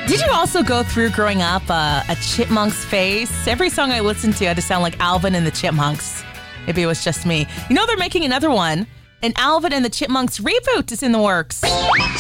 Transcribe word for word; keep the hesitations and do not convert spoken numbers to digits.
Did you also go through growing up uh, a Chipmunks phase? Every song I listened to had to sound like Alvin and the Chipmunks. Maybe it was just me. You know they're making another one. An Alvin and the Chipmunks reboot is in the works.